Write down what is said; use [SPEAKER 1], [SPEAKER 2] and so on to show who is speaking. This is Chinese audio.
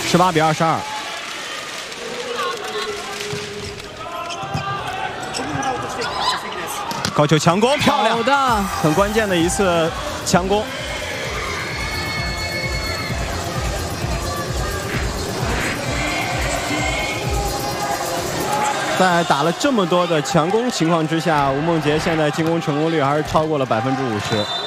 [SPEAKER 1] 18比22。高球强攻，漂亮！
[SPEAKER 2] 好的，
[SPEAKER 1] 很关键的一次强攻。在打了这么多的强攻情况之下，吴梦洁现在进攻成功率还是超过了50%。